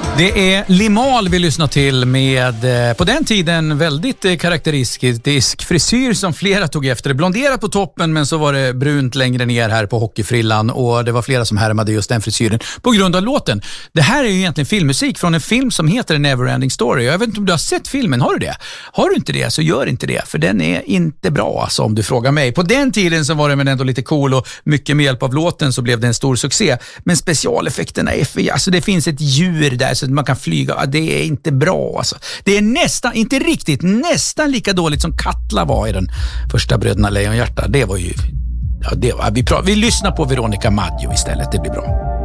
Det är Limahl vi lyssnar till med på den tiden väldigt karaktäristisk frisyr som flera tog efter. Blonderat på toppen men så var det brunt längre ner här på hockeyfrillan och det var flera som härmade just den frisyren på grund av låten. Det här är ju egentligen filmmusik från en film som heter Neverending Story. Jag vet inte om du har sett filmen, har du det? Har du inte det så gör inte det för den är inte bra alltså, om du frågar mig. På den tiden så var det men ändå lite cool och mycket med hjälp av låten så blev det en stor succé. Men specialeffekterna är för, alltså det finns ett djur där så att man kan flyga, det är inte bra alltså. Det är nästan, inte riktigt, nästan lika dåligt som Katla var i den första Bröderna Lejonhjärta. Det var ju, ja, det var, vi lyssnar på Veronica Maggio istället, det blir bra.